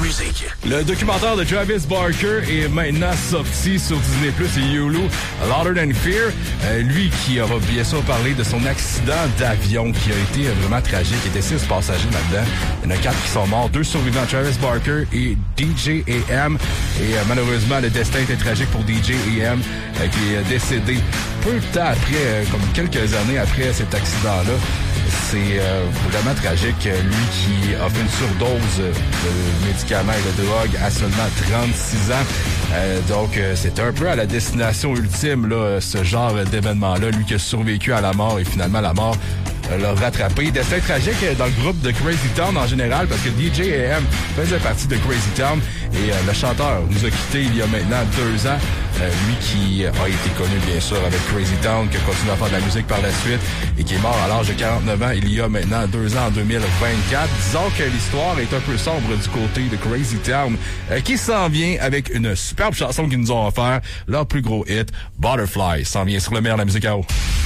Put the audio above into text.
musique. Le documentaire de Travis Barker est maintenant sorti sur Disney Plus et Hulu, Louder Than Fear. Lui qui aura bien sûr parlé de son accident d'avion qui a été vraiment tragique. Il y était 6 passagers là-dedans. Il y en a 4 qui sont morts, 2 survivants, Travis Barker et DJ AM. Et malheureusement, le destin était tragique pour DJ AM qui est décédé peu de temps après, comme quelques années après cet accident-là. C'est vraiment tragique. Lui qui a fait une surdose de médicaments et de drogue à seulement 36 ans. Donc, c'est un peu à la destination ultime, là, ce genre d'événement-là. Lui qui a survécu à la mort et finalement la mort l'a rattrapé. Destin tragique dans le groupe de Crazy Town en général parce que DJ AM faisait partie de Crazy Town et le chanteur nous a quittés il y a maintenant 2 ans. Lui qui a été connu bien sûr avec Crazy Town, qui a continué à faire de la musique par la suite et qui est mort à l'âge de 49 ans il y a maintenant 2 ans en 2024. Disons que l'histoire est un peu sombre du côté de Crazy Town qui s'en vient avec une superbe chanson qu'ils nous ont offert. Leur plus gros hit, Butterfly, s'en vient sur le meilleur de la musique à eau.